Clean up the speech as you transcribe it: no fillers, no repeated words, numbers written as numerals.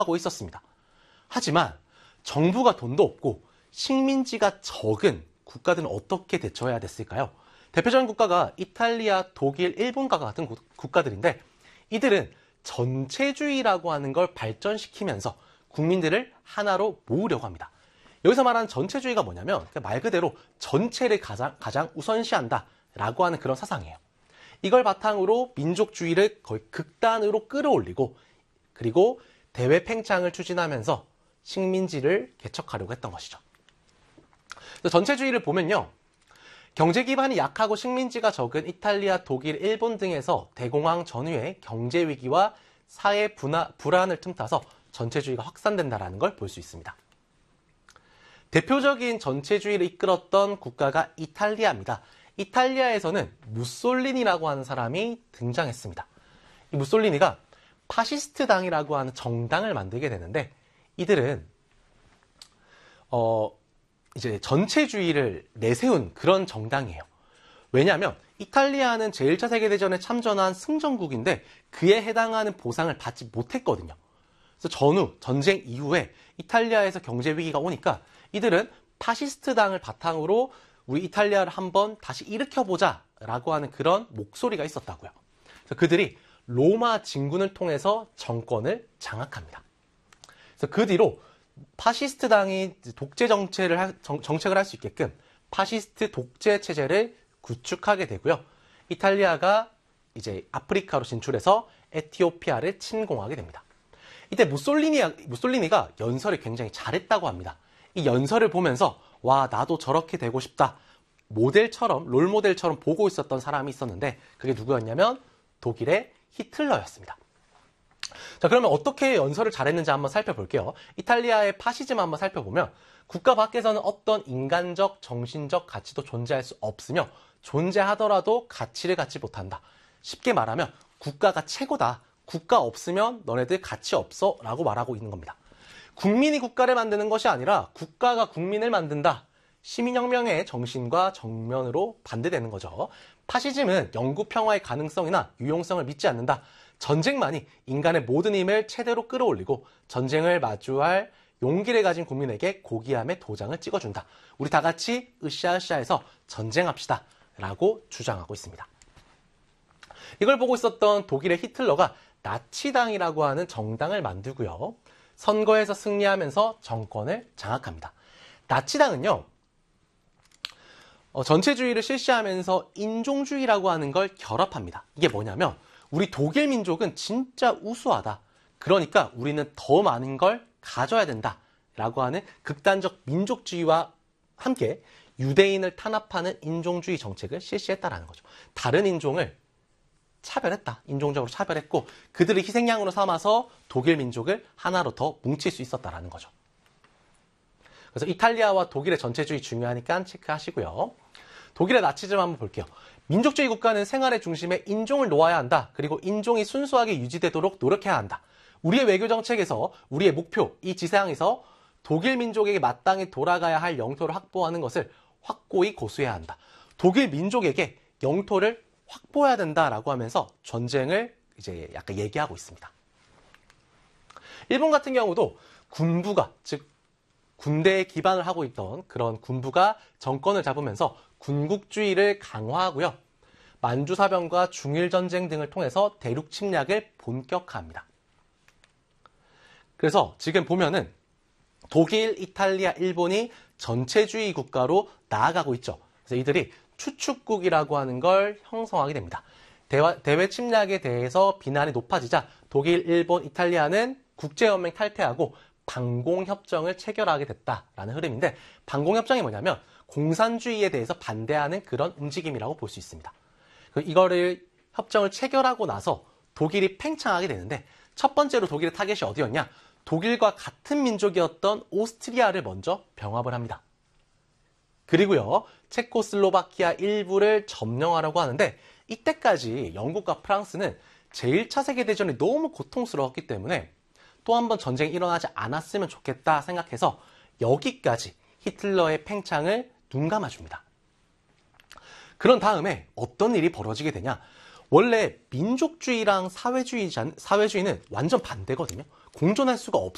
하고 있었습니다. 하지만 정부가 돈도 없고 식민지가 적은 국가들은 어떻게 대처해야 됐을까요? 대표적인 국가가 이탈리아, 독일, 일본과 같은 국가들인데 이들은 전체주의라고 하는 걸 발전시키면서 국민들을 하나로 모으려고 합니다. 여기서 말하는 전체주의가 뭐냐면 말 그대로 전체를 가장 우선시한다라고 하는 그런 사상이에요. 이걸 바탕으로 민족주의를 거의 극단으로 끌어올리고 그리고 대외 팽창을 추진하면서 식민지를 개척하려고 했던 것이죠. 전체주의를 보면요. 경제 기반이 약하고 식민지가 적은 이탈리아, 독일, 일본 등에서 대공황 전후에 경제 위기와 사회 불안을 틈타서 전체주의가 확산된다는 걸 볼 수 있습니다. 대표적인 전체주의를 이끌었던 국가가 이탈리아입니다. 이탈리아에서는 무솔리니라고 하는 사람이 등장했습니다. 이 무솔리니가 파시스트 당이라고 하는 정당을 만들게 되는데 이들은 이제 전체주의를 내세운 그런 정당이에요. 왜냐하면 이탈리아는 제1차 세계대전에 참전한 승전국인데 그에 해당하는 보상을 받지 못했거든요. 그래서 전쟁 이후에 이탈리아에서 경제 위기가 오니까 이들은 파시스트 당을 바탕으로 우리 이탈리아를 한번 다시 일으켜보자 라고 하는 그런 목소리가 있었다고요. 그래서 그들이 로마 진군을 통해서 정권을 장악합니다. 그래서 그 뒤로 파시스트 당이 독재 정책을 할 수 있게끔 파시스트 독재 체제를 구축하게 되고요. 이탈리아가 이제 아프리카로 진출해서 에티오피아를 침공하게 됩니다. 이때 무솔리니가 연설을 굉장히 잘했다고 합니다. 이 연설을 보면서 와 나도 저렇게 되고 싶다. 롤모델처럼 보고 있었던 사람이 있었는데 그게 누구였냐면 독일의 히틀러였습니다. 자, 그러면 어떻게 연설을 잘했는지 한번 살펴볼게요. 이탈리아의 파시즘 한번 살펴보면 국가 밖에서는 어떤 인간적, 정신적 가치도 존재할 수 없으며 존재하더라도 가치를 갖지 못한다. 쉽게 말하면 국가가 최고다. 국가 없으면 너네들 가치 없어 라고 말하고 있는 겁니다. 국민이 국가를 만드는 것이 아니라 국가가 국민을 만든다. 시민혁명의 정신과 정면으로 반대되는 거죠. 파시즘은 영구 평화의 가능성이나 유용성을 믿지 않는다. 전쟁만이 인간의 모든 힘을 최대로 끌어올리고 전쟁을 마주할 용기를 가진 국민에게 고귀함의 도장을 찍어준다. 우리 다 같이 으쌰으쌰해서 전쟁합시다. 라고 주장하고 있습니다. 이걸 보고 있었던 독일의 히틀러가 나치당이라고 하는 정당을 만들고요. 선거에서 승리하면서 정권을 장악합니다. 나치당은요. 전체주의를 실시하면서 인종주의라고 하는 걸 결합합니다. 이게 뭐냐면 우리 독일 민족은 진짜 우수하다. 그러니까 우리는 더 많은 걸 가져야 된다. 라고 하는 극단적 민족주의와 함께 유대인을 탄압하는 인종주의 정책을 실시했다라는 거죠. 다른 인종을 차별했다. 인종적으로 차별했고 그들을 희생양으로 삼아서 독일 민족을 하나로 더 뭉칠 수 있었다라는 거죠. 그래서 이탈리아와 독일의 전체주의 중요하니까 체크하시고요. 독일의 나치즘 한번 볼게요. 민족주의 국가는 생활의 중심에 인종을 놓아야 한다. 그리고 인종이 순수하게 유지되도록 노력해야 한다. 우리의 외교 정책에서 우리의 목표, 이 지상에서 독일 민족에게 마땅히 돌아가야 할 영토를 확보하는 것을 확고히 고수해야 한다. 독일 민족에게 영토를 확보해야 된다라고 하면서 전쟁을 이제 약간 얘기하고 있습니다. 일본 같은 경우도 군부가, 즉 군대에 기반을 하고 있던 그런 군부가 정권을 잡으면서 군국주의를 강화하고요. 만주사변과 중일전쟁 등을 통해서 대륙 침략을 본격화합니다. 그래서 지금 보면은 독일, 이탈리아, 일본이 전체주의 국가로 나아가고 있죠. 그래서 이들이 추축국이라고 하는 걸 형성하게 됩니다. 대외 침략에 대해서 비난이 높아지자 독일, 일본, 이탈리아는 국제연맹 탈퇴하고 반공협정을 체결하게 됐다라는 흐름인데 반공협정이 뭐냐면 공산주의에 대해서 반대하는 그런 움직임이라고 볼 수 있습니다. 이거를 협정을 체결하고 나서 독일이 팽창하게 되는데 첫 번째로 독일의 타겟이 어디였냐? 독일과 같은 민족이었던 오스트리아를 먼저 병합을 합니다. 그리고요, 체코슬로바키아 일부를 점령하려고 하는데 이때까지 영국과 프랑스는 제1차 세계대전이 너무 고통스러웠기 때문에 또 한 번 전쟁이 일어나지 않았으면 좋겠다 생각해서 여기까지 히틀러의 팽창을 눈감아줍니다. 그런 다음에 어떤 일이 벌어지게 되냐? 원래 민족주의랑 사회주의는 완전 반대거든요. 공존할 수가